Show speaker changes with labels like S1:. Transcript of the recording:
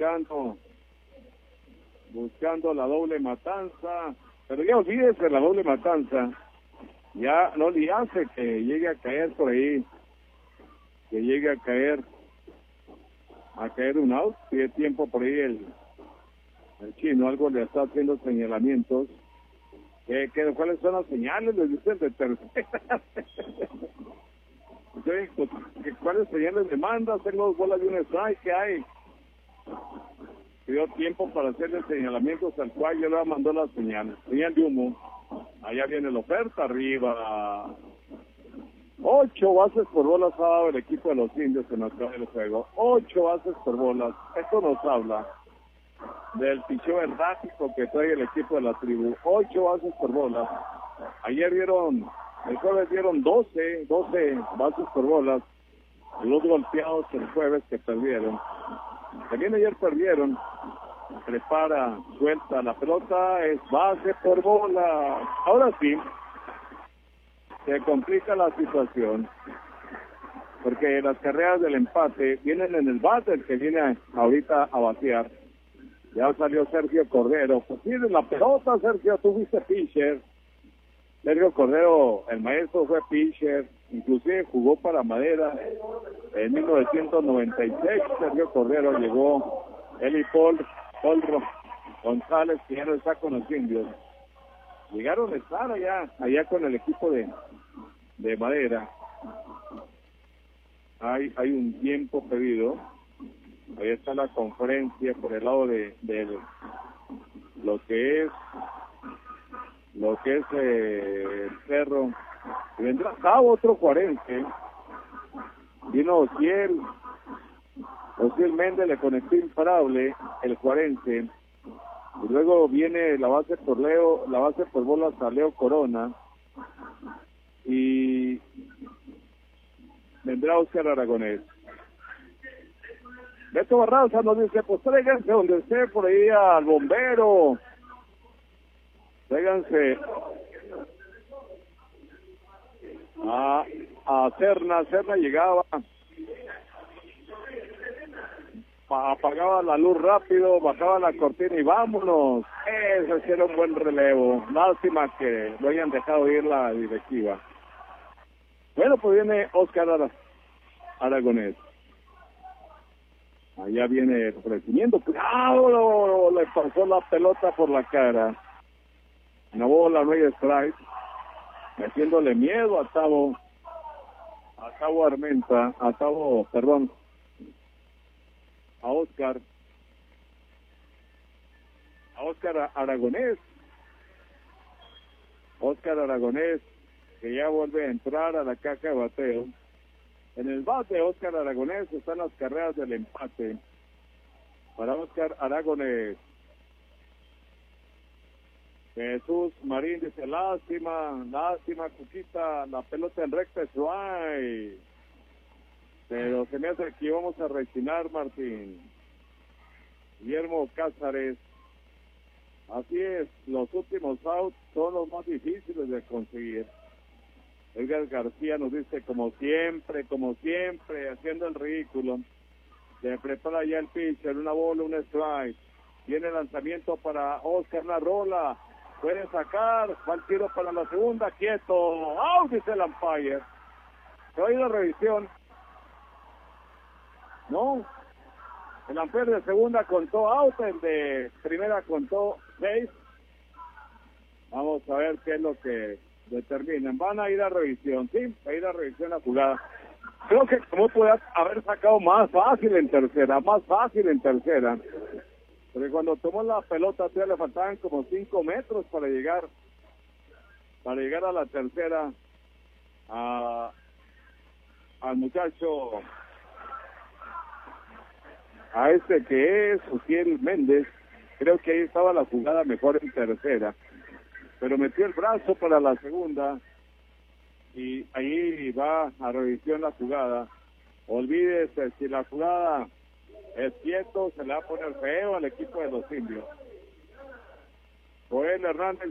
S1: buscando la doble matanza, pero ya olvídese la doble matanza, ya no le hace que llegue a caer por ahí, que llegue a caer un out, tiene tiempo por ahí el chino, algo le está haciendo señalamientos. ¿Cuáles son las señales? Les dicen de tercera. ¿Cuáles señales le manda? Tengo 2 bolas de un strike, ¿qué hay? Dio tiempo para hacerle señalamientos al cual yo le mandó la señal de humo. Allá viene la oferta, arriba. 8 bases por bolas ha dado el equipo de los indios en el juego. 8 bases por bolas. Esto nos habla del picheo errático que trae el equipo de la tribu. 8 bases por bolas. El jueves dieron 12 bases por bolas. Los golpeados el jueves que perdieron. También ayer perdieron. Prepara, suelta la pelota, es base por bola. Ahora sí, se complica la situación, porque las carreras del empate vienen en el batter que viene ahorita a batear. Ya salió Sergio Cordero. Pues tiene la pelota, Sergio, tú fuiste pitcher. Sergio Cordero, el maestro, fue pitcher, inclusive jugó para Madera en 1996. Sergio Cordero llegó, él y Paul González, que ya no está con los indios, llegaron a estar allá con el equipo de Madera. Hay un tiempo pedido. Ahí está la conferencia por el lado de lo que es el Cerro. Y vendrá acá otro 40. Vino Ociel Méndez, le conectó imparable el 40. Y luego viene la base por bolas a Leo Corona. Y vendrá Oscar Aragonés. Beto Barraza nos dice, pues tráiganse donde esté, por ahí al bombero. Tráiganse a Serna. Serna llegaba, apagaba la luz rápido, bajaba la cortina y vámonos. Ese era un buen relevo. Lástima que lo hayan dejado ir la directiva. Bueno, pues viene Oscar Aragonés. Allá viene el ofrecimiento. ¡Cuidado! Le pasó la pelota por la cara. Una bola, no hay strike. Metiéndole miedo a Oscar Aragonés. Oscar Aragonés, que ya vuelve a entrar a la caja de bateo. En el bate, Oscar Aragonés, están las carreras del empate. Para Oscar Aragonés. Jesús Marín dice, lástima, Cuquita, la pelota en recta es right. Pero se me hace que vamos a rechinar, Martín. Guillermo Cázares. Así es, los últimos outs son los más difíciles de conseguir. Edgar García nos dice, como siempre, haciendo el ridículo. Se prepara ya el pitcher, una bola, un strike. Viene el lanzamiento para Oscar Larrola. Puede sacar, va el tiro para la segunda, quieto. ¡Out! Dice el umpire. Se va a ir la revisión. No. El umpire de segunda contó out, el de primera contó 6. Vamos a ver qué es lo que determinan. Van a ir a revisión, ¿sí? Va a ir a revisión la jugada. Creo que como puede haber sacado más fácil en tercera. Porque cuando tomó la pelota, todavía le faltaban como 5 metros para llegar a la tercera. Al muchacho, a este que es Ociel Méndez, creo que ahí estaba la jugada mejor en tercera. Pero metió el brazo para la segunda y ahí va a revisión la jugada. Olvídese, si la jugada es quieto, se le va a poner feo al equipo de los indios. Joel Hernández